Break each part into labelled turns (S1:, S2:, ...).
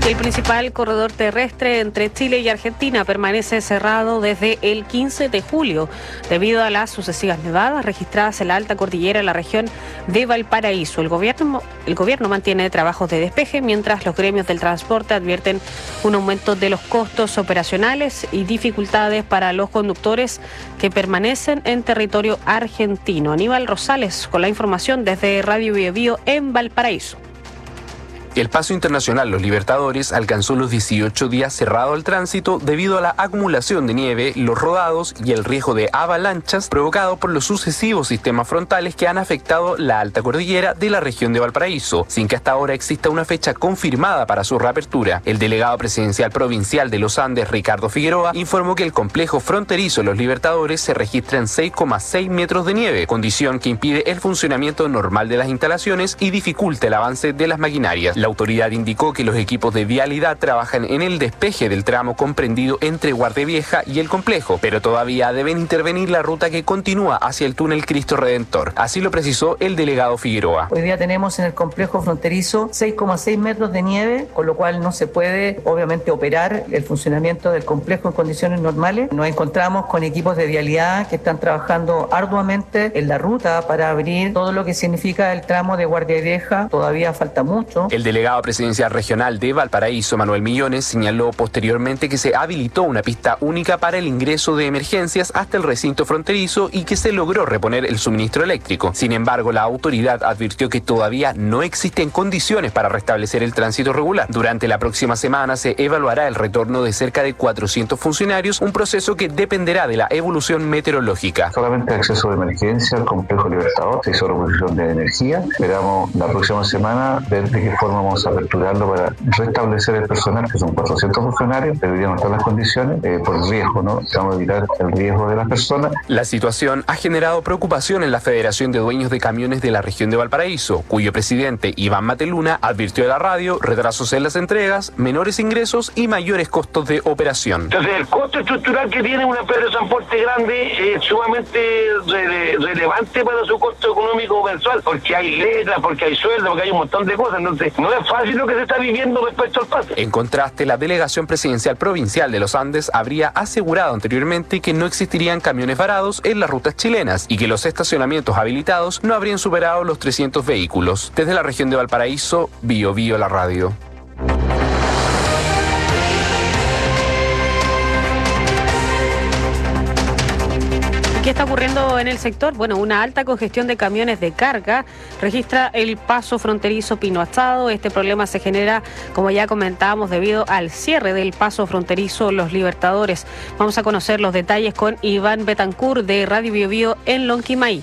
S1: El principal corredor terrestre entre Chile y Argentina permanece cerrado desde el 15 de julio debido a las sucesivas nevadas registradas en la alta cordillera en la región de Valparaíso. El gobierno mantiene trabajos de despeje mientras los gremios del transporte advierten un aumento de los costos operacionales y dificultades para los conductores que permanecen en territorio argentino. Aníbal Rosales con la información desde Radio Bio Bio en Valparaíso.
S2: El paso internacional Los Libertadores alcanzó los 18 días cerrado al tránsito debido a la acumulación de nieve, los rodados y el riesgo de avalanchas provocado por los sucesivos sistemas frontales que han afectado la alta cordillera de la región de Valparaíso, sin que hasta ahora exista una fecha confirmada para su reapertura. El delegado presidencial provincial de los Andes, Ricardo Figueroa, informó que el complejo fronterizo Los Libertadores se registra en 6,6 metros de nieve, condición que impide el funcionamiento normal de las instalaciones y dificulta el avance de las maquinarias. La autoridad indicó que los equipos de vialidad trabajan en el despeje del tramo comprendido entre Guardia Vieja y el complejo, pero todavía deben intervenir la ruta que continúa hacia el túnel Cristo Redentor. Así lo precisó el delegado Figueroa.
S3: Hoy día tenemos en el complejo fronterizo 6,6 metros de nieve, con lo cual no se puede obviamente operar el funcionamiento del complejo en condiciones normales. Nos encontramos con equipos de vialidad que están trabajando arduamente en la ruta para abrir todo lo que significa el tramo de Guardia Vieja. Todavía falta mucho.
S2: El delegado presidencial regional de Valparaíso, Manuel Millones, señaló posteriormente que se habilitó una pista única para el ingreso de emergencias hasta el recinto fronterizo y que se logró reponer el suministro eléctrico. Sin embargo, la autoridad advirtió que todavía no existen condiciones para restablecer el tránsito regular. Durante la próxima semana se evaluará el retorno de cerca de 400 funcionarios, un proceso que dependerá de la evolución meteorológica.
S4: Solamente acceso de emergencia al complejo Libertador, se hizo reposición de energía. Esperamos la próxima semana ver de qué forma vamos a aperturarlo para restablecer el personal, que son 400 funcionarios, pero ya no están las condiciones por el riesgo, ¿no? Vamos a evitar el riesgo de las personas.
S2: La situación ha generado preocupación en la Federación de Dueños de Camiones de la región de Valparaíso, cuyo presidente, Iván Mateluna, advirtió a la radio retrasos en las entregas, menores ingresos y mayores costos de operación.
S5: Entonces, el costo estructural que tiene una empresa de transporte grande es sumamente relevante para su costo económico mensual, porque hay letras, porque hay sueldos, porque hay un montón de cosas. Entonces, no es fácil lo que se está viviendo respecto al paso.
S2: En contraste, la delegación presidencial provincial de los Andes habría asegurado anteriormente que no existirían camiones varados en las rutas chilenas y que los estacionamientos habilitados no habrían superado los 300 vehículos. Desde la región de Valparaíso, Bio Bio la radio.
S1: ¿Qué está ocurriendo en el sector? Bueno, una alta congestión de camiones de carga registra el paso fronterizo Pino Achado. Este problema se genera, como ya comentábamos, debido al cierre del paso fronterizo Los Libertadores. Vamos a conocer los detalles con Iván Betancourt de Radio Bio Bio en Lonquimay.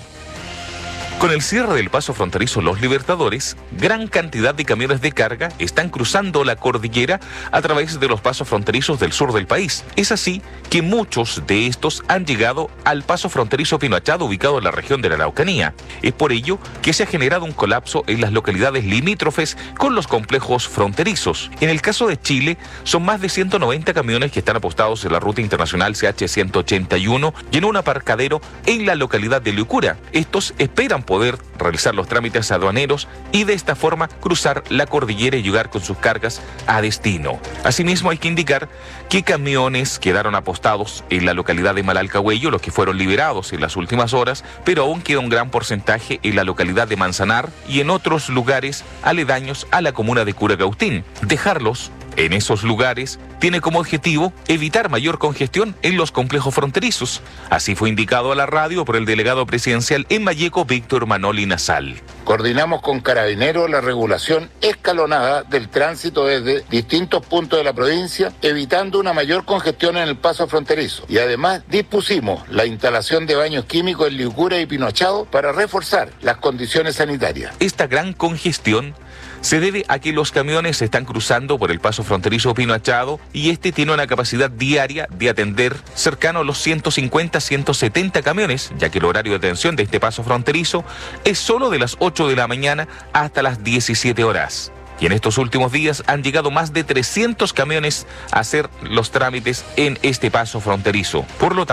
S6: Con el cierre del paso fronterizo Los Libertadores, gran cantidad de camiones de carga están cruzando la cordillera a través de los pasos fronterizos del sur del país. Es así que muchos de estos han llegado al paso fronterizo Pino Achado, ubicado en la región de la Araucanía. Es por ello que se ha generado un colapso en las localidades limítrofes con los complejos fronterizos. En el caso de Chile, son más de 190 camiones que están apostados en la ruta internacional CH-181 y en un aparcadero en la localidad de Liucura. Estos esperan poder realizar los trámites aduaneros y de esta forma cruzar la cordillera y llegar con sus cargas a destino. Asimismo, hay que indicar que camiones quedaron apostados en la localidad de Malalcahuello, los que fueron liberados en las últimas horas, pero aún queda un gran porcentaje en la localidad de Manzanar y en otros lugares aledaños a la comuna de Curacautín. Dejarlos en esos lugares tiene como objetivo evitar mayor congestión en los complejos fronterizos. Así fue indicado a la radio por el delegado presidencial en Malleco, Víctor Manoli Nasal.
S7: Coordinamos con Carabineros la regulación escalonada del tránsito desde distintos puntos de la provincia, evitando una mayor congestión en el paso fronterizo. Y además dispusimos la instalación de baños químicos en Liucura y Pino Achado para reforzar las condiciones sanitarias.
S6: Esta gran congestión se debe a que los camiones están cruzando por el paso fronterizo Pino Achado y este tiene una capacidad diaria de atender cercano a los 150-170 camiones, ya que el horario de atención de este paso fronterizo es solo de las 8 de la mañana hasta las 17 horas. Y en estos últimos días han llegado más de 300 camiones a hacer los trámites en este paso fronterizo. Por lo tanto,